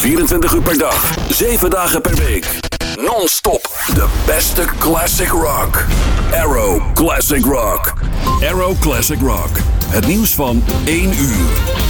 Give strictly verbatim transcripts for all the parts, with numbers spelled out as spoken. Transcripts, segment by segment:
vierentwintig uur per dag, zeven dagen per week. Non-stop de beste classic rock. Arrow Classic Rock. Arrow Classic Rock. Het nieuws van één uur.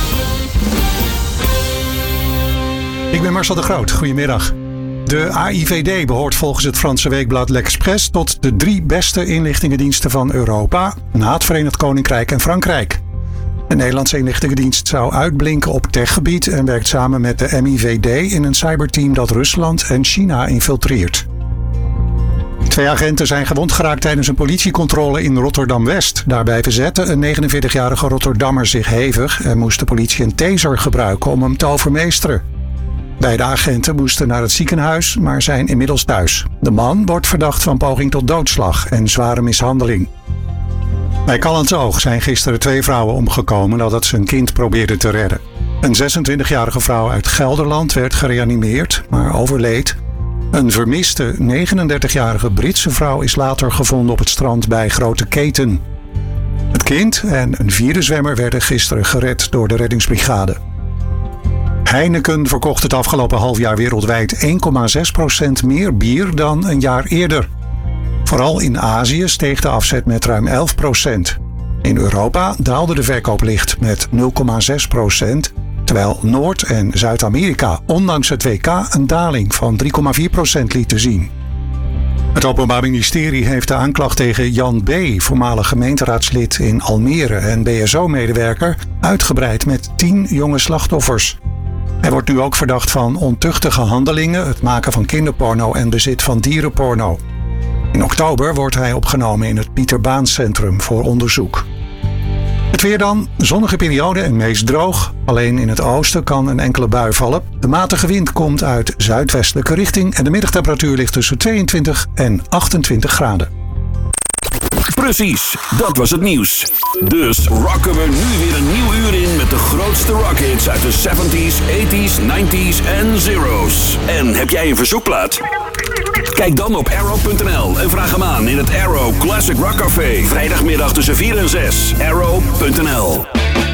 Ik ben Marcel de Groot. Goedemiddag. De A I V D behoort volgens het Franse weekblad L'Express tot de drie beste inlichtingendiensten van Europa, na het Verenigd Koninkrijk en Frankrijk. De Nederlandse inlichtingendienst zou uitblinken op techgebied en werkt samen met de M I V D in een cyberteam dat Rusland en China infiltreert. Twee agenten zijn gewond geraakt tijdens een politiecontrole in Rotterdam-West. Daarbij verzette een negenenveertigjarige Rotterdammer zich hevig en moest de politie een taser gebruiken om hem te overmeesteren. Beide agenten moesten naar het ziekenhuis, maar zijn inmiddels thuis. De man wordt verdacht van poging tot doodslag en zware mishandeling. Bij Callantsoog zijn gisteren twee vrouwen omgekomen nadat ze een kind probeerden te redden. Een zesentwintigjarige vrouw uit Gelderland werd gereanimeerd, maar overleed. Een vermiste negenendertigjarige Britse vrouw is later gevonden op het strand bij Grote Keten. Het kind en een vierde zwemmer werden gisteren gered door de reddingsbrigade. Heineken verkocht het afgelopen half jaar wereldwijd één komma zes procent meer bier dan een jaar eerder. Vooral in Azië steeg de afzet met ruim elf procent. In Europa daalde de verkoop licht met nul komma zes procent, terwijl Noord- en Zuid-Amerika ondanks het W K een daling van drie komma vier procent lieten zien. Het Openbaar Ministerie heeft de aanklacht tegen Jan B., voormalig gemeenteraadslid in Almere en B S O-medewerker, uitgebreid met tien jonge slachtoffers. Hij wordt nu ook verdacht van ontuchtige handelingen, het maken van kinderporno en bezit van dierenporno. In oktober wordt hij opgenomen in het Pieter Baan Centrum voor onderzoek. Het weer dan, zonnige periode en meest droog. Alleen in het oosten kan een enkele bui vallen. De matige wind komt uit zuidwestelijke richting en de middagtemperatuur ligt tussen tweeëntwintig en achtentwintig graden. Precies, dat was het nieuws. Dus rocken we nu weer een nieuw uur in met de grootste rockhits uit de zeventies, tachtiger, negentiger en zero's. En heb jij een verzoekplaat? Kijk dan op arrow punt n l en vraag hem aan in het Arrow Classic Rock Café. Vrijdagmiddag tussen vier en zes. arrow punt n l